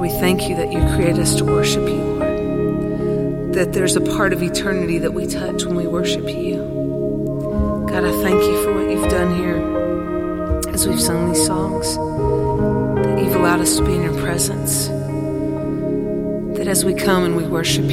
we thank you that you created us to worship you, Lord. That there's a part of eternity that we touch when we worship you. God, I thank you for what you've done here as we've sung these songs. That you've allowed us to be in your presence. That as we come and we worship